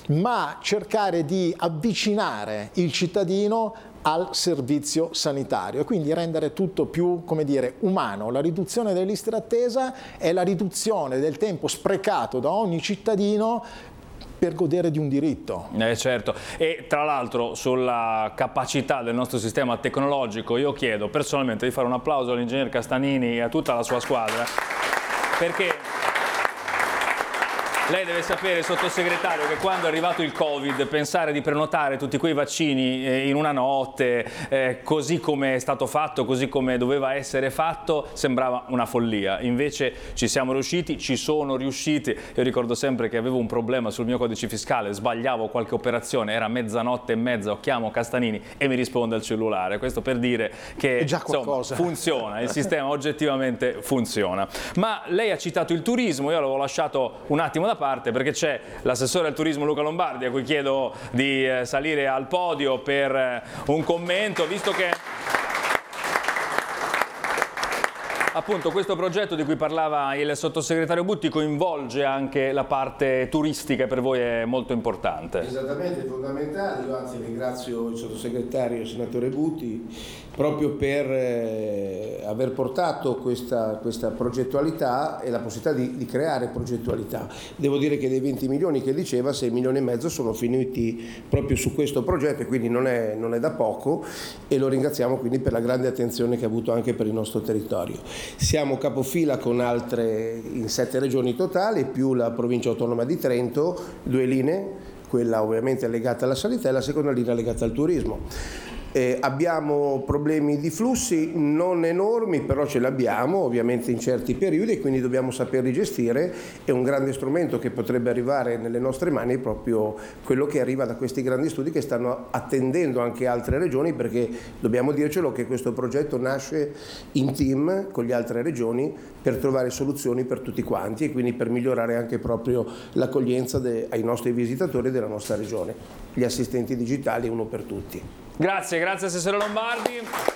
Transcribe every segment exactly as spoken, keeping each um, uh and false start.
ma cercare di avvicinare il cittadino al servizio sanitario e quindi rendere tutto più, come dire, umano. La riduzione delle liste d'attesa è la riduzione del tempo sprecato da ogni cittadino per godere di un diritto. Eh certo, e tra l'altro sulla capacità del nostro sistema tecnologico io chiedo personalmente di fare un applauso all'ingegner Castanini e a tutta la sua squadra, perché lei deve sapere, sottosegretario, che quando è arrivato il Covid, pensare di prenotare tutti quei vaccini in una notte, eh, così come è stato fatto, così come doveva essere fatto, sembrava una follia. Invece ci siamo riusciti, ci sono riusciti. Io ricordo sempre che avevo un problema sul mio codice fiscale, sbagliavo qualche operazione, era mezzanotte e mezza, chiamo Castanini e mi risponde al cellulare. Questo per dire che già insomma, funziona, il sistema oggettivamente funziona. Ma lei ha citato il turismo, io l'avevo lasciato un attimo da parte perché c'è l'assessore al turismo Luca Lombardi, a cui chiedo di salire al podio per un commento, visto che appunto questo progetto di cui parlava il sottosegretario Butti coinvolge anche la parte turistica e per voi è molto importante. Esattamente, è fondamentale. Io anzi ringrazio il sottosegretario, il senatore Butti, proprio per eh, aver portato questa, questa progettualità e la possibilità di, di creare progettualità. Devo dire che dei venti milioni che diceva, sei milioni e mezzo sono finiti proprio su questo progetto e quindi non è, non è da poco, e lo ringraziamo quindi per la grande attenzione che ha avuto anche per il nostro territorio. Siamo capofila con altre in sette regioni totali, più la provincia autonoma di Trento, due linee, quella ovviamente legata alla sanità e la seconda linea legata al turismo. Eh, abbiamo problemi di flussi non enormi, però ce li abbiamo ovviamente in certi periodi e quindi dobbiamo saperli gestire. È un grande strumento che potrebbe arrivare nelle nostre mani, è proprio quello che arriva da questi grandi studi che stanno attendendo anche altre regioni, perché dobbiamo dircelo che questo progetto nasce in team con le altre regioni per trovare soluzioni per tutti quanti e quindi per migliorare anche proprio l'accoglienza ai nostri visitatori della nostra regione. Gli assistenti digitali, uno per tutti. Grazie, grazie Assessore Lombardi.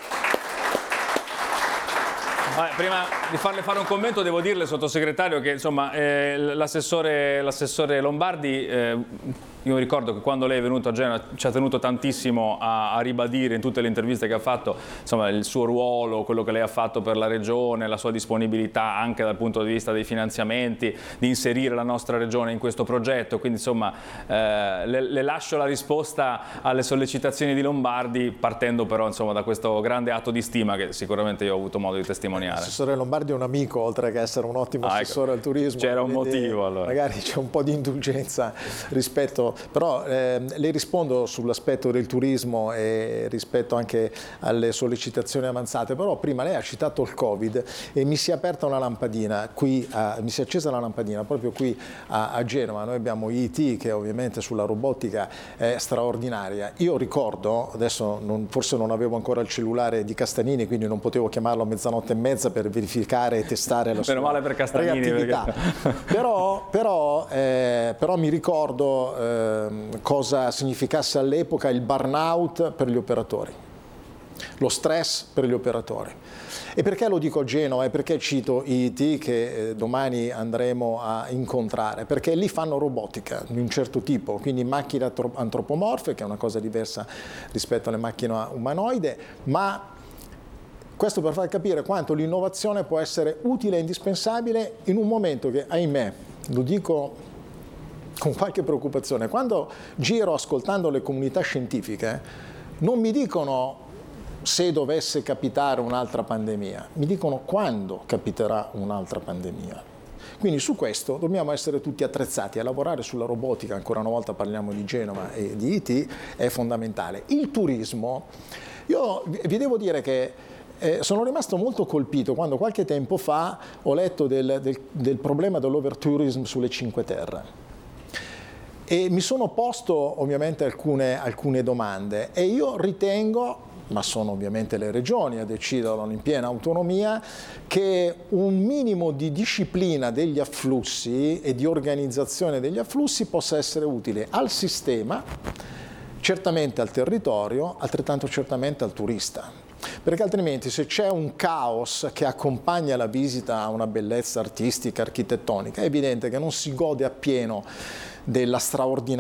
Vabbè, prima di farle fare un commento devo dirle, sottosegretario, che insomma eh, l'assessore Lombardi, eh, io mi ricordo che quando lei è venuto a Genova ci ha tenuto tantissimo a, a ribadire in tutte le interviste che ha fatto insomma, il suo ruolo, quello che lei ha fatto per la regione, la sua disponibilità anche dal punto di vista dei finanziamenti, di inserire la nostra regione in questo progetto, quindi insomma eh, le, le lascio la risposta alle sollecitazioni di Lombardi, partendo però insomma, da questo grande atto di stima che sicuramente io ho avuto modo di testimoniare. L'assessore Lombardi è un amico, oltre che essere un ottimo ah, assessore ecco. al turismo. C'era un motivo allora. Magari c'è un po' di indulgenza rispetto, però eh, le rispondo sull'aspetto del turismo e rispetto anche alle sollecitazioni avanzate, però prima lei ha citato il Covid e mi si è aperta una lampadina qui, a, mi si è accesa una lampadina proprio qui a, a Genova. Noi abbiamo I T che ovviamente sulla robotica è straordinaria. Io ricordo, adesso non, forse non avevo ancora il cellulare di Castanini, quindi non potevo chiamarlo a mezzanotte e mezza per verificare e testare la sua Meno male per Castanini, reattività. Perché... però, però, eh, però mi ricordo eh, cosa significasse all'epoca il burnout per gli operatori, lo stress per gli operatori. E perché lo dico a Genova e perché cito I T che eh, domani andremo a incontrare? Perché lì fanno robotica di un certo tipo, quindi macchine antropomorfe, che è una cosa diversa rispetto alle macchine umanoide, ma questo per far capire quanto l'innovazione può essere utile e indispensabile in un momento che, ahimè, lo dico con qualche preoccupazione, quando giro ascoltando le comunità scientifiche non mi dicono se dovesse capitare un'altra pandemia, mi dicono quando capiterà un'altra pandemia. Quindi su questo dobbiamo essere tutti attrezzati a lavorare sulla robotica, ancora una volta parliamo di Genova e di I T, è fondamentale. Il turismo, io vi devo dire che Eh, sono rimasto molto colpito quando qualche tempo fa ho letto del, del, del problema dell'overtourism sulle Cinque Terre e mi sono posto ovviamente alcune, alcune domande e io ritengo, ma sono ovviamente le regioni a deciderlo in piena autonomia, che un minimo di disciplina degli afflussi e di organizzazione degli afflussi possa essere utile al sistema, certamente al territorio, altrettanto certamente al turista. Perché altrimenti se c'è un caos che accompagna la visita a una bellezza artistica, architettonica, è evidente che non si gode appieno della straordinaria